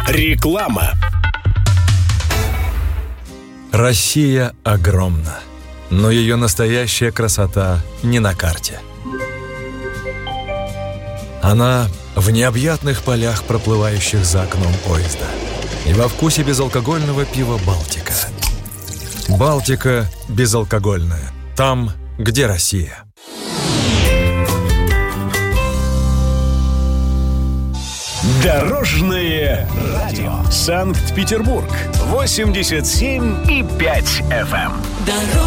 Реклама. Россия огромна, но ее настоящая красота не на карте. Она в необъятных полях, проплывающих за окном поезда, и во вкусе безалкогольного пива «Балтика». «Балтика» безалкогольная. Там, где Россия. Дорожное радио. Санкт-Петербург. 87,5 FM.